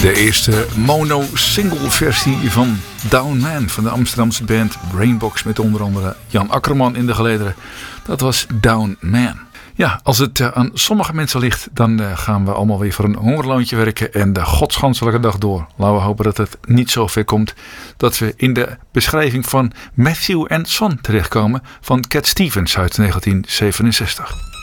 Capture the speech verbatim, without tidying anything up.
De eerste mono-single versie van Down Man van de Amsterdamse band Brainbox met onder andere Jan Akkerman in de gelederen. Dat was Down Man. Ja, als het uh, aan sommige mensen ligt, dan uh, gaan we allemaal weer voor een hongerloontje werken en de godsganselijke dag door. Laten we hopen dat het niet zo ver komt dat we in de beschrijving van Matthew and Son terechtkomen van Cat Stevens uit negentien zevenenzestig.